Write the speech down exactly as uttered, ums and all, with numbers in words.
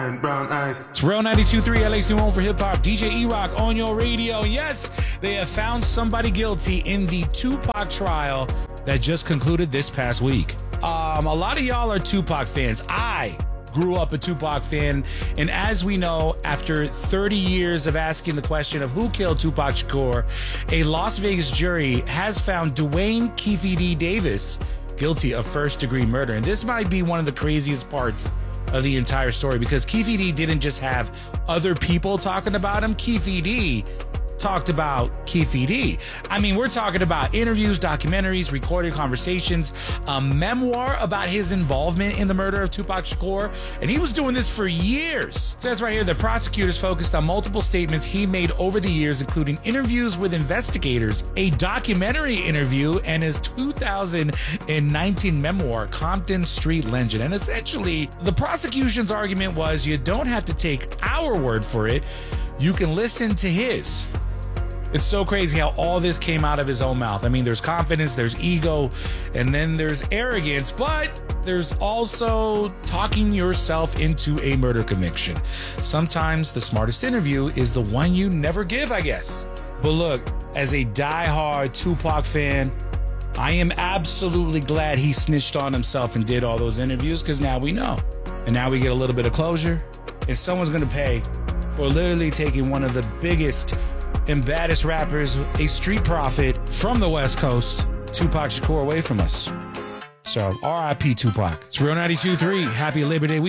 And brown eyes. It's Real ninety-two point three, L A's new home for hip-hop. D J E-Rock on your radio. Yes, they have found somebody guilty in the Tupac trial that just concluded this past week. Um, a lot of y'all are Tupac fans. I grew up a Tupac fan, and as we know, after thirty years of asking the question of who killed Tupac Shakur, a Las Vegas jury has found Duane Keffe D. Davis guilty of first-degree murder. And this might be one of the craziest parts of the entire story, because Keffe D didn't just have other people talking about him. Keffe D talked about Keffe D. I mean, we're talking about interviews, documentaries, recorded conversations, a memoir about his involvement in the murder of Tupac Shakur, and he was doing this for years. It says right here, the prosecutors focused on multiple statements he made over the years, including interviews with investigators, a documentary interview, and his two thousand nineteen memoir, Compton Street Legend. And essentially, the prosecution's argument was, you don't have to take our word for it. You can listen to his. It's so crazy how all this came out of his own mouth. I mean, there's confidence, there's ego, and then there's arrogance, but there's also talking yourself into a murder conviction. Sometimes the smartest interview is the one you never give, I guess. But look, as a diehard Tupac fan, I am absolutely glad he snitched on himself and did all those interviews, because now we know. And now we get a little bit of closure, and someone's going to pay for literally taking one of the biggest and baddest rappers, a street prophet from the West Coast, Tupac Shakur, away from us. So R I P Tupac. It's Real ninety-two point three. Happy Labor Day week.